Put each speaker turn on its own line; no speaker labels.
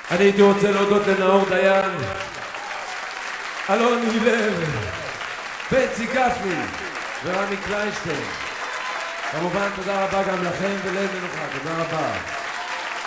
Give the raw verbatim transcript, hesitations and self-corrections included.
אני הייתי רוצה להודות לנאור דיין, אלון הילר, בנצי גפני ורמי קליינשטיין. כמובן תודה רבה גם לכם וליל מנוחה, תודה רבה.